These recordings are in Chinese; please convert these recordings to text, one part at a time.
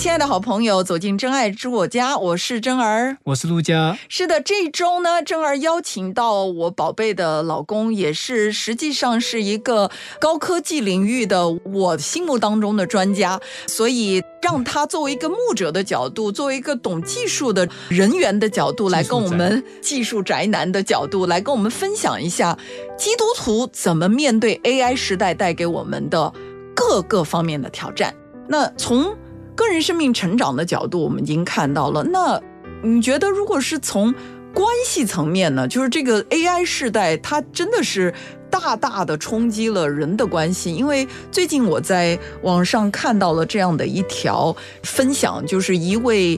亲爱的好朋友，走进真爱之我家，我是真儿， 我是陆家。 是的，这一周呢，真儿邀请到我宝贝的老公，也是实际上是一个高科技领域的我心目当中的专家，所以让他作为一个牧者的角度，作为一个懂技术的人员的角度来跟我们技术宅男的角度来跟我们分享一下基督徒怎么面对 AI 时代带给我们的各个方面的挑战。那从个人生命成长的角度我们已经看到了，那你觉得如果是从关系层面呢，就是这个 AI 时代它真的是大大的冲击了人的关系。因为最近我在网上看到了这样的一条分享，就是一位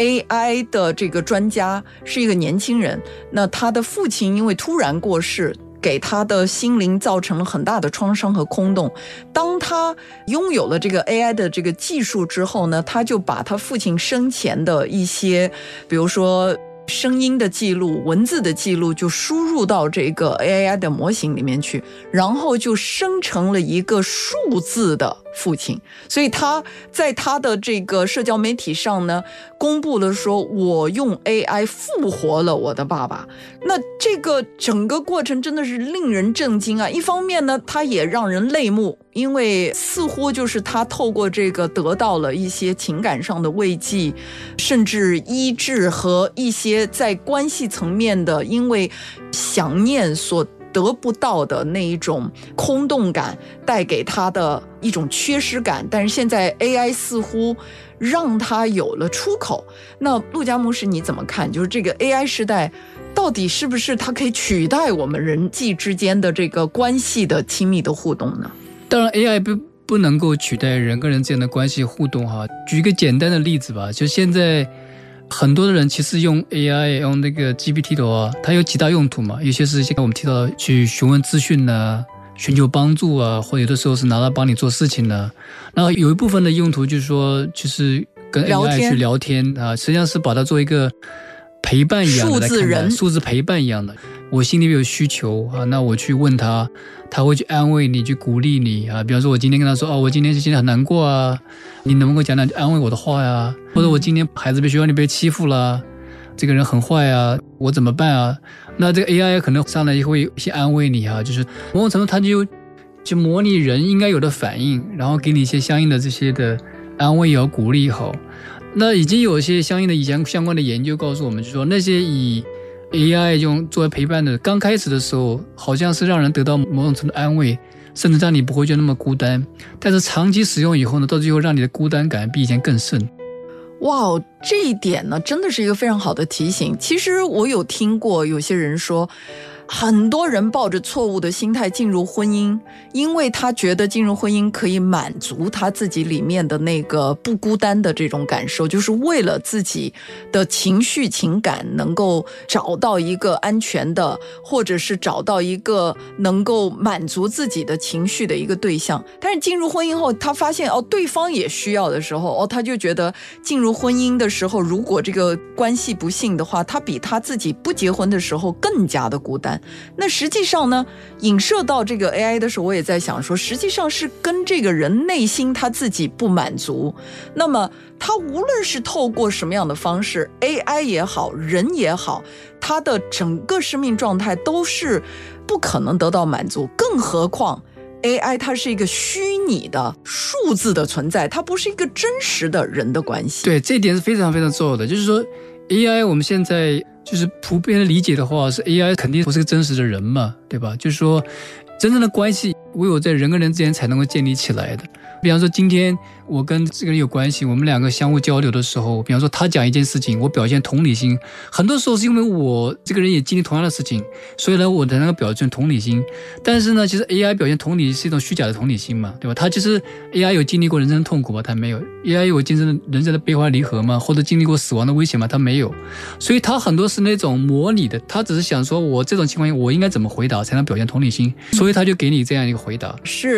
AI 的这个专家是一个年轻人，那他的父亲因为突然过世，给他的心灵造成了很大的创伤和空洞。当他拥有了这个 AI 的这个技术之后呢，他就把他父亲生前的一些，比如说声音的记录、文字的记录，就输入到这个 AI 的模型里面去，然后就生成了一个数字的父亲。所以他在他的这个社交媒体上呢，公布了说我用 AI 复活了我的爸爸。那这个整个过程真的是令人震惊啊！一方面呢，他也让人泪目，因为似乎就是他透过这个得到了一些情感上的慰藉，甚至医治和一些在关系层面的因为想念所得不到的那一种空洞感，带给他的一种缺失感。但是现在 AI 似乎让他有了出口。那陆家牧师你怎么看，就是这个 AI 时代到底是不是它可以取代我们人际之间的这个关系的亲密的互动呢？ 当然 AI 不能够取代人跟人之间的关系互动哈。举一个简单的例子吧，就现在很多的人其实用 AI 用那个 GPT 的话，它有几大用途嘛。有些是像我们提到去询问资讯啊，寻求帮助啊，或者有的时候是拿来帮你做事情呢。然后有一部分的用途就是说，就是跟 AI 去聊天啊，实际上是把它做一个陪伴一样的来看待，数字陪伴一样的。我心里面有需求啊，那我去问他，他会去安慰你，去鼓励你啊。比方说我今天跟他说，我今天很难过啊，你能不能讲讲安慰我的话呀？或者我今天孩子被学校里被欺负了，这个人很坏啊，我怎么办啊？那这个 AI 可能上来会先安慰你啊，就是某种程度他就模拟人应该有的反应，然后给你一些相应的这些的安慰也好，鼓励也好。那已经有一些相应的以前相关的研究告诉我们，就是说那些以 AI 用作为陪伴的，刚开始的时候好像是让人得到某种程度的安慰，甚至让你不会觉得那么孤单。但是长期使用以后呢，到最后让你的孤单感比以前更甚。 哇，这一点呢，真的是一个非常好的提醒。其实我有听过有些人说，很多人抱着错误的心态进入婚姻，因为他觉得进入婚姻可以满足他自己里面的那个不孤单的这种感受，就是为了自己的情绪情感能够找到一个安全的，或者是找到一个能够满足自己的情绪的一个对象。但是进入婚姻后，他发现对方也需要的时候，他就觉得进入婚姻的时候，如果这个关系不幸的话，他比他自己不结婚的时候更加的孤单。那实际上呢，影射到这个 AI 的时候，我也在想说，实际上是跟这个人内心他自己不满足。那么他无论是透过什么样的方式， AI 也好，人也好，他的整个生命状态都是不可能得到满足。更何况 AI 它是一个虚拟的数字的存在，它不是一个真实的人的关系。 对，这一点是非常非常重要的。就是说 AI 我们现在就是普遍的理解的话，是 AI 肯定不是个真实的人嘛，对吧？就是说真正的关系唯有在人跟人之间才能够建立起来的。比方说今天我跟这个人有关系，我们两个相互交流的时候，比方说他讲一件事情，我表现同理心，很多时候是因为我这个人也经历同样的事情，所以呢我才能够表现同理心。但是呢，其实 AI 表现同理是一种虚假的同理心嘛，对吧？他其实 AI 有经历过人生的痛苦吗？他没有。 AI 有经历人生的悲欢离合吗？或者经历过死亡的危险吗？他没有。所以他很多是那种模拟的，他只是想说我这种情况下我应该怎么回答才能表现同理心，所以他就给你这样一个回答。 是